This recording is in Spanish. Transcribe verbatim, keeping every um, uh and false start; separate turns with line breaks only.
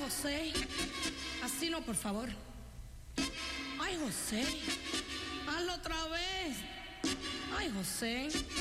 José, así no, por favor. Ay, José, hazlo otra vez. Ay, José.